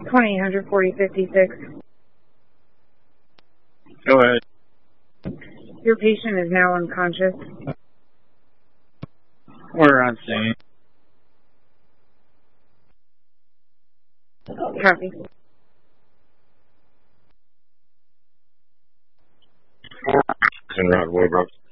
20-140-56. Go ahead. Your patient is now unconscious. We're on scene. Copy. And Rod Woodruff.